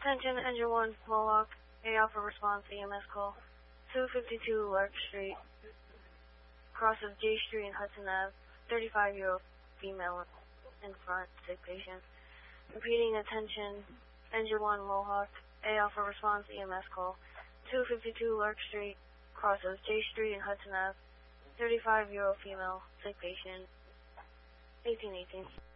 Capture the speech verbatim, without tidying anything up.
Attention, Engine one, Mohawk, A Alpha response, E M S call. two fifty-two Lark Street, cross of J Street and Hudson Avenue, thirty-five-year-old female in front, sick patient. Repeating, attention, Engine one, Mohawk, A Alpha response, E M S call. two fifty-two Lark Street, cross of J Street and Hudson Avenue, thirty-five-year-old female, sick patient, eighteen eighteen.